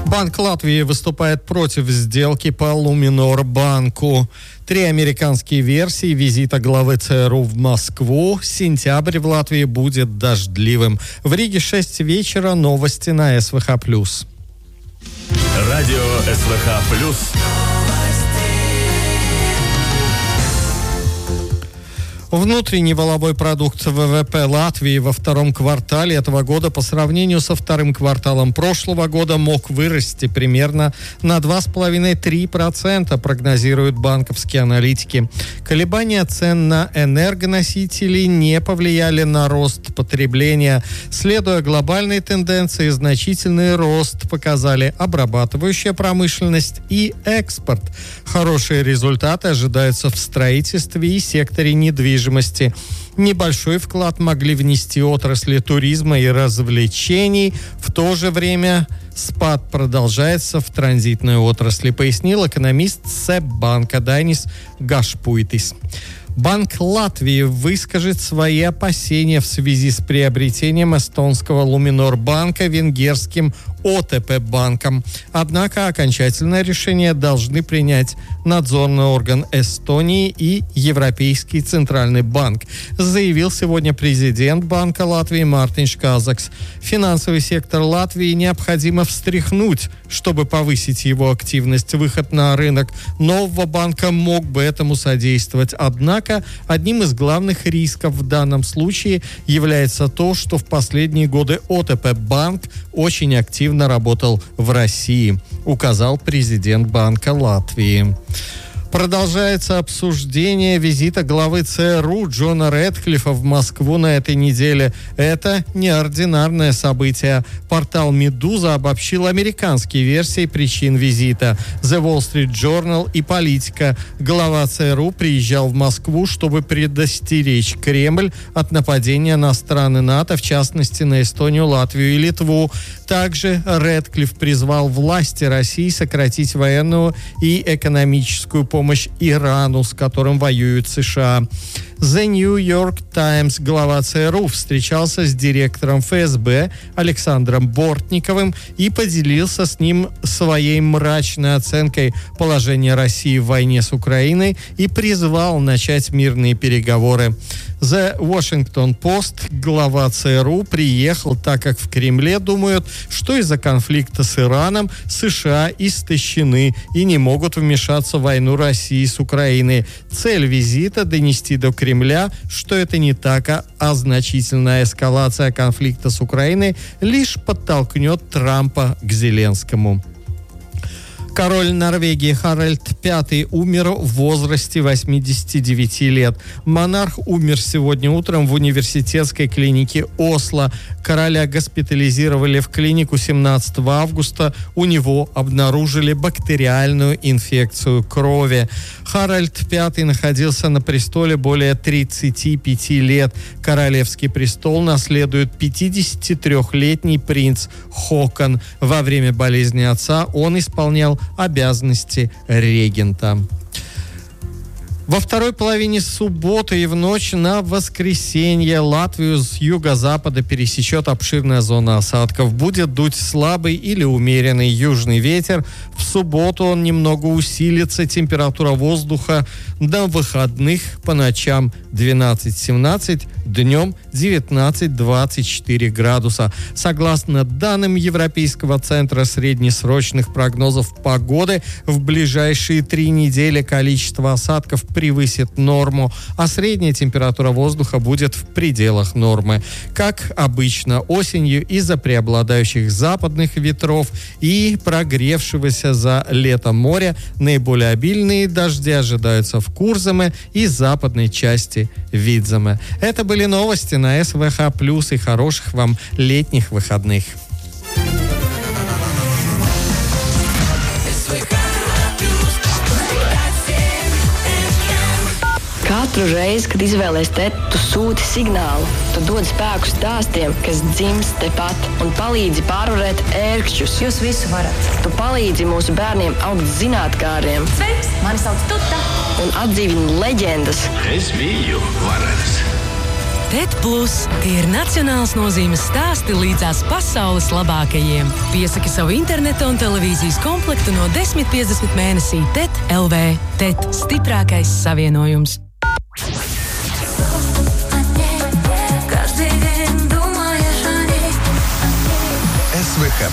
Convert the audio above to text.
Банк Латвии выступает против сделки по Luminor банку. 3 американские версии визита главы ЦРУ в Москву. Сентябрь в Латвии будет дождливым. В Риге 6 вечера. Новости на СВХ+. Радио СВХ+. Внутренний валовой продукт ВВП Латвии во втором квартале этого года по сравнению со вторым кварталом прошлого года мог вырасти примерно на 2,5-3%, прогнозируют банковские аналитики. Колебания цен на энергоносители не повлияли на рост потребления. Следуя глобальной тенденции, значительный рост показали обрабатывающая промышленность и экспорт. Хорошие результаты ожидаются в строительстве и секторе недвижимости. Небольшой вклад могли внести отрасли туризма и развлечений. В то же время спад продолжается в транзитной отрасли, пояснил экономист СЭБ банка Дайнис Гашпуйтис. Банк Латвии выскажет свои опасения в связи с приобретением эстонского Luminor банка венгерским ОТП банком. Однако окончательное решение должны принять надзорный орган Эстонии и Европейский центральный банк, заявил сегодня президент Банка Латвии Мартинš Kazaks. Финансовый сектор Латвии необходимо встряхнуть, чтобы повысить его активность. Выход на рынок нового банка мог бы этому содействовать. Однако одним из главных рисков в данном случае является то, что в последние годы ОТП банк очень активно работал в России, указал президент Банка Латвии. Продолжается обсуждение визита главы ЦРУ Джона Рэдклиффа в Москву на этой неделе. Это неординарное событие. Портал «Медуза» обобщил американские версии причин визита. The Wall Street Journal и «Политика». Глава ЦРУ приезжал в Москву, чтобы предостеречь Кремль от нападения на страны НАТО, в частности на Эстонию, Латвию и Литву. Также Рэдклифф призвал власти России сократить военную и экономическую помощь Ирану, с которым воюют США. The New York Times глава ЦРУ встречался с директором ФСБ Александром Бортниковым и поделился с ним своей мрачной оценкой положения России в войне с Украиной и призвал начать мирные переговоры. The Washington Post глава ЦРУ приехал, так как в Кремле думают, что из-за конфликта с Ираном США истощены и не могут вмешаться в войну России с Украиной. Цель визита – донести до Кремля, что это не так, а значительная эскалация конфликта с Украиной лишь подтолкнет Трампа к Зеленскому. Король Норвегии Харальд V умер в возрасте 89 лет. Монарх умер сегодня утром в университетской клинике Осло. Короля госпитализировали в клинику 17 августа. У него обнаружили бактериальную инфекцию крови. Харальд V находился на престоле более 35 лет. Королевский престол наследует 53-летний принц Хокон. Во время болезни отца он исполнял обязанности регента. Во второй половине субботы и в ночь на воскресенье Латвию с юго-запада пересечет обширная зона осадков. Будет дуть слабый или умеренный южный ветер. В субботу он немного усилится. Температура воздуха на выходных по ночам 12-17, днем 19-24 градуса. Согласно данным Европейского центра среднесрочных прогнозов погоды, в ближайшие 3 недели количество осадков превысит норму, а средняя температура воздуха будет в пределах нормы. Как обычно, осенью из-за преобладающих западных ветров и прогревшегося за лето моря наиболее обильные дожди ожидаются в Курзаме и западной части Видземе. Это были новости на СВХ+, и хороших вам летних выходных. Katru reizi, kad izvēlies te, tu sūti signālu. Tu dod spēku stāstiem, kas dzimst tepat un palīdzi pārvarēt ērkšķus. Jūs visu varat. Tu palīdzi mūsu bērniem augt zinātkāriem. Sveiks, mani sauc Tuta. Un atdzīvini leģendas. Es biju varens. TET Plus. Tie ir nacionāls nozīmes stāsti līdzās pasaules labākajiem. Piesaki savu interneta un televīzijas komplektu no 10,50 mēnesī TET LV. TET – stiprākais savienojums.